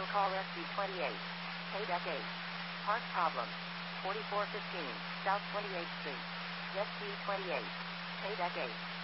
call SB28. Pay deck 8. Park problem. 4415 South 28th Street. SB28. Pay deck 8.